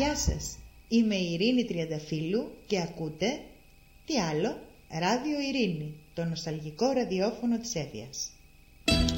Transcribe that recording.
Γεια σας, είμαι η Ειρήνη Τριανταφύλλου και ακούτε τι άλλο, Ράδιο Ειρήνη, το νοσταλγικό ραδιόφωνο της Εύβοιας.